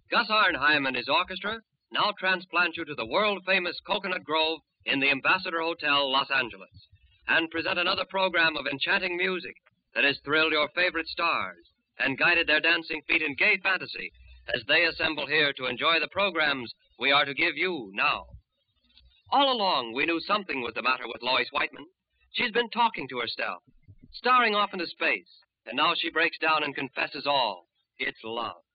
Gus Arnheim and his orchestra now transplant you to the world-famous Coconut Grove in the Ambassador Hotel, Los Angeles, and present another program of enchanting music that has thrilled your favorite stars and guided their dancing feet in gay fantasy as they assemble here to enjoy the programs we are to give you now. All along, we knew something was the matter with Lois Whiteman. She's been talking to herself, staring off into space, and now she breaks down and confesses all. It's love.